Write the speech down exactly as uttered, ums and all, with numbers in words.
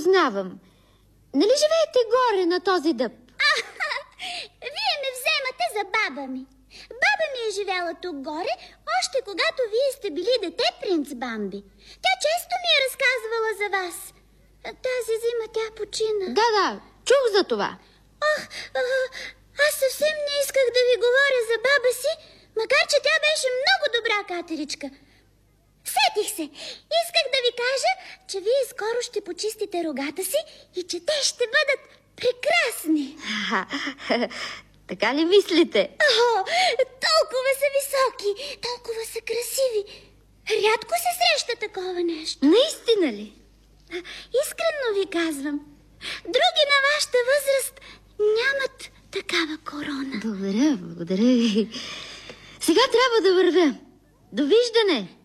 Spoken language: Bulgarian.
познавам. Нали живеете горе на този дъб? А, вие ме вземате за баба ми. Баба ми е живяла тук горе, още когато вие сте били дете, принц Бамби. Тя често ми е разказвала за вас. Тази зима тя почина. Да, да, чух за това. Ох, аз съвсем не исках да ви говоря за баба си, макар че тя беше много добра катеричка. Сетих се. Исках да ви кажа, че вие скоро ще почистите рогата си и че те ще бъдат прекрасни. Така ли мислите? О, толкова са високи, толкова са красиви. Рядко се среща такова нещо. Наистина ли? Искрено ви казвам. Други на вашата възраст нямат такава корона. Благодаря, благодаря ви. Сега трябва да вървя. Довиждане.